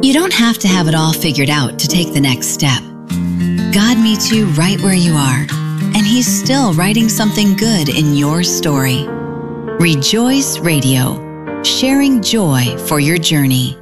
You don't have to have it all figured out to take the next step. God meets you right where you are, and He's still writing something good in your story. Rejoice Radio, sharing joy for your journey.